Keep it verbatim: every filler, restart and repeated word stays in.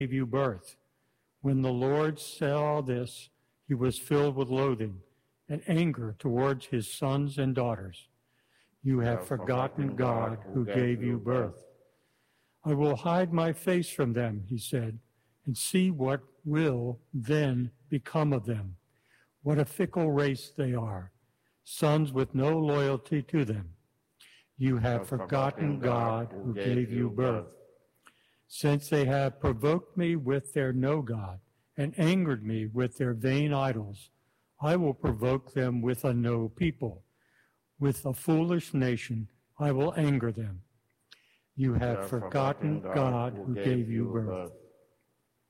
gave you birth. When the Lord saw this, he was filled with loathing and anger towards his sons and daughters. You have forgotten God who gave you birth. I will hide my face from them, he said, and see what will then become of them. What a fickle race they are, sons with no loyalty to them. You have forgotten God who gave you birth. Since they have provoked me with their no God and angered me with their vain idols, I will provoke them with a no people. With a foolish nation, I will anger them. You have forgotten God who gave you birth.